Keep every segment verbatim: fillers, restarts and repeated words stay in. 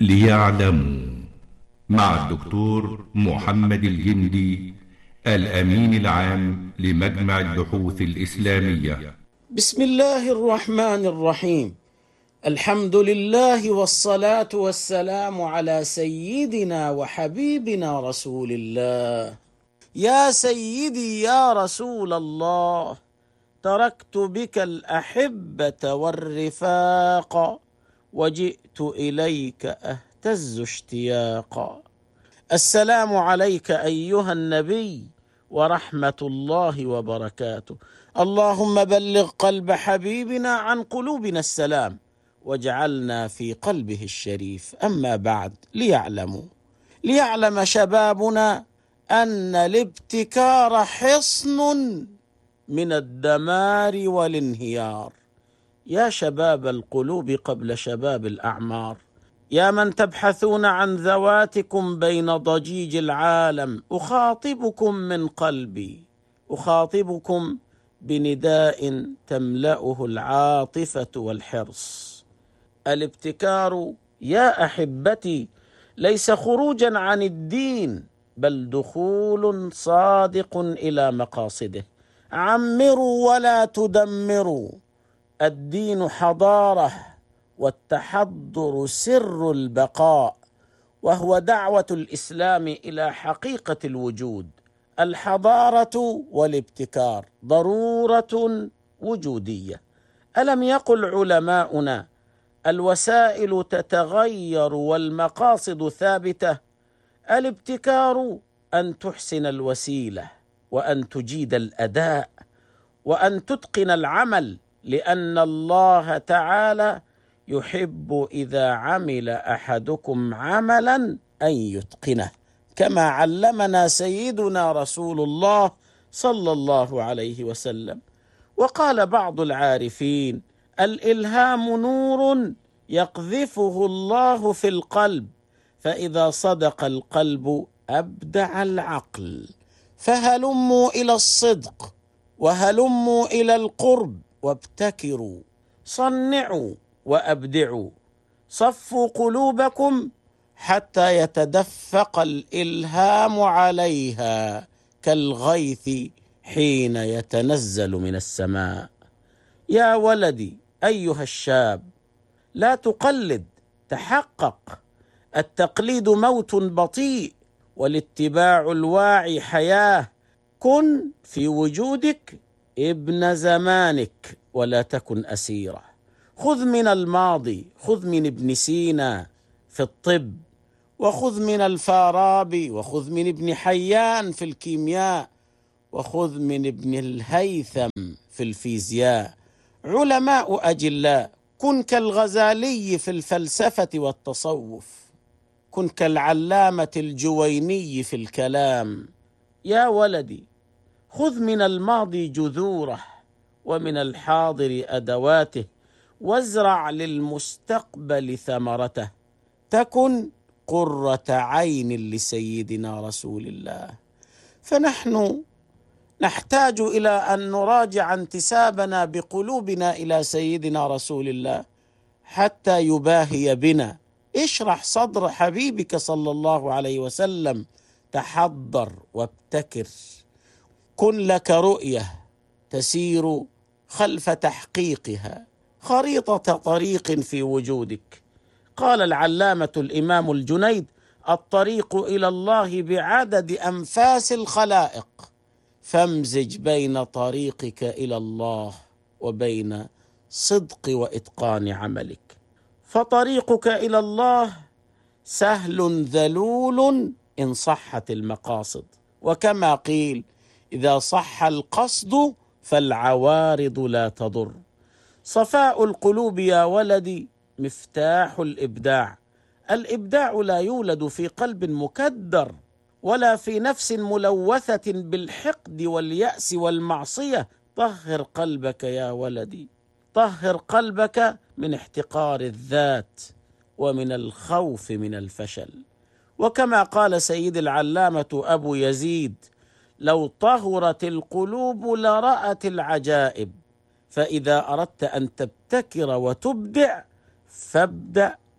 ليعلموا مع الدكتور محمد الجندي، الأمين العام لمجمع البحوث الإسلامية. بسم الله الرحمن الرحيم. الحمد لله والصلاة والسلام على سيدنا وحبيبنا رسول الله. يا سيدي يا رسول الله، تركت بك الأحبة والرفاق، وجئت إليك أهتز اشتياقا. السلام عليك أيها النبي ورحمة الله وبركاته. اللهم بلغ قلب حبيبنا عن قلوبنا السلام، واجعلنا في قلبه الشريف. أما بعد، ليعلموا ليعلم شبابنا أن الابتكار حصن من الدمار والانهيار. يا شباب القلوب قبل شباب الأعمار، يا من تبحثون عن ذواتكم بين ضجيج العالم، أخاطبكم من قلبي، أخاطبكم بنداء تملأه العاطفة والحرص. الابتكار يا أحبتي ليس خروجا عن الدين، بل دخول صادق إلى مقاصده. عمروا ولا تدمروا، الدين حضارة والتحضر سر البقاء، وهو دعوة الإسلام إلى حقيقة الوجود. الحضارة والابتكار ضرورة وجودية. ألم يقل علماؤنا: الوسائل تتغير والمقاصد ثابتة؟ الابتكار أن تحسن الوسيلة، وأن تجيد الأداء، وأن تتقن العمل، لأن الله تعالى يحب إذا عمل أحدكم عملا أن يتقنه، كما علمنا سيدنا رسول الله صلى الله عليه وسلم. وقال بعض العارفين: الإلهام نور يقذفه الله في القلب، فإذا صدق القلب أبدع العقل. فهلموا إلى الصدق، وهلموا إلى القرب، وابتكروا، صنعوا وأبدعوا. صفوا قلوبكم حتى يتدفق الإلهام عليها كالغيث حين يتنزل من السماء. يا ولدي أيها الشاب، لا تقلد، تحقق. التقليد موت بطيء، والاتباع الواعي حياة. كن في وجودك ابن زمانك، ولا تكن أسيره. خذ من الماضي، خذ من ابن سينا في الطب، وخذ من الفارابي، وخذ من ابن حيان في الكيمياء، وخذ من ابن الهيثم في الفيزياء. علماء أجلاء. كن كالغزالي في الفلسفة والتصوف، كن كالعلامة الجويني في الكلام. يا ولدي، خذ من الماضي جذوره، ومن الحاضر أدواته، وازرع للمستقبل ثمرته. تكن قرة عين لسيدنا رسول الله. فنحن نحتاج إلى أن نراجع انتسابنا بقلوبنا إلى سيدنا رسول الله حتى يباهي بنا. اشرح صدر حبيبك صلى الله عليه وسلم، تحضر وابتكر. كن لك رؤية تسير خلف تحقيقها، خريطة طريق في وجودك. قال العلامة الإمام الجنيد: الطريق إلى الله بعدد أنفاس الخلائق، فامزج بين طريقك إلى الله وبين صدق وإتقان عملك. فطريقك إلى الله سهل ذلول إن صحت المقاصد، وكما قيل: إذا صح القصد فالعوارض لا تضر. صفاء القلوب يا ولدي مفتاح الإبداع. الإبداع لا يولد في قلب مكدر، ولا في نفس ملوثة بالحقد واليأس والمعصية. طهر قلبك يا ولدي، طهر قلبك من احتقار الذات ومن الخوف من الفشل. وكما قال سيد العلامة أبو يزيد: لو طهرت القلوب لرأت العجائب. فإذا أردت أن تبتكر وتبدع فابدأ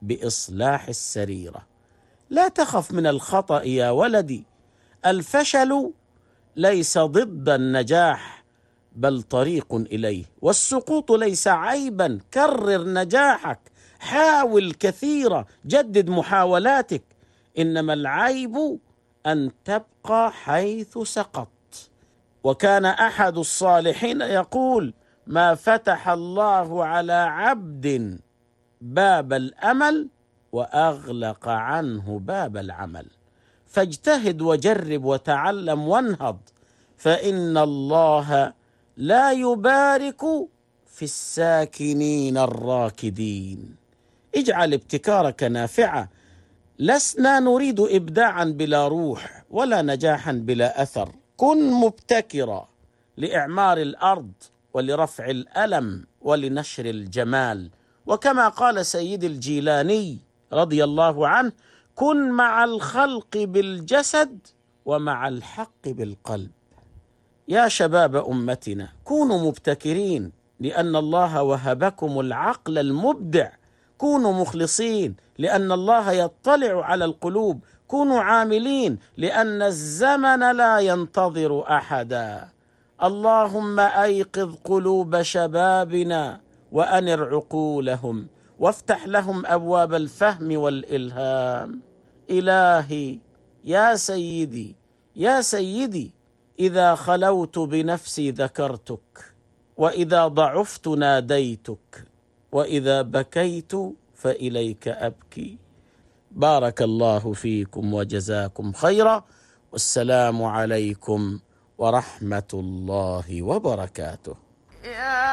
بإصلاح السريرة. لا تخف من الخطأ يا ولدي، الفشل ليس ضد النجاح بل طريق إليه، والسقوط ليس عيبا، كرر نجاحك، حاول كثيرا، جدد محاولاتك، إنما العيب أن تبقى حيث سقط. وكان أحد الصالحين يقول: ما فتح الله على عبد باب الأمل وأغلق عنه باب العمل. فاجتهد وجرب وتعلم وانهض، فإن الله لا يبارك في الساكنين الراكدين. اجعل ابتكارك نافعة، لسنا نريد إبداعا بلا روح ولا نجاحا بلا أثر. كن مبتكرا لإعمار الأرض ولرفع الألم ولنشر الجمال. وكما قال سيد الجيلاني رضي الله عنه: كن مع الخلق بالجسد ومع الحق بالقلب. يا شباب أمتنا، كونوا مبتكرين لأن الله وهبكم العقل المبدع. كونوا مخلصين لأن الله يطلع على القلوب. كونوا عاملين لأن الزمن لا ينتظر أحدا. اللهم أيقظ قلوب شبابنا وأنر عقولهم وافتح لهم أبواب الفهم والإلهام. إلهي يا سيدي يا سيدي، إذا خلوت بنفسي ذكرتك، وإذا ضعفت ناديتك، وإذا بكيت فإليك أبكي. بارك الله فيكم وجزاكم خيرا، والسلام عليكم ورحمة الله وبركاته.